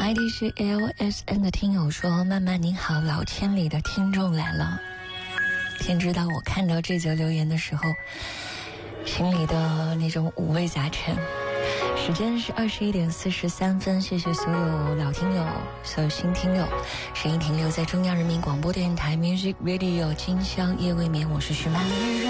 ID 是 LSN 的听友说，曼曼您好，老千里的听众来了。天知道我看到这则留言的时候，心里的那种五味杂陈。时间是21:43，谢谢所有老听友，所有新听友，声音停留在中央人民广播电台 Music Radio 今宵夜未眠，我是徐曼。